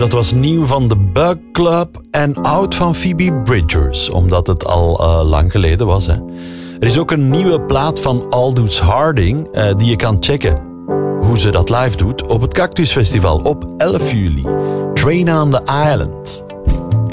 Dat was nieuw van The Bug Club en oud van Phoebe Bridgers, omdat het al lang geleden was. Hè. Er is ook een nieuwe plaat van Aldous Harding die je kan checken. Hoe ze dat live doet op het Cactus Festival op 11 juli. Train on the Island.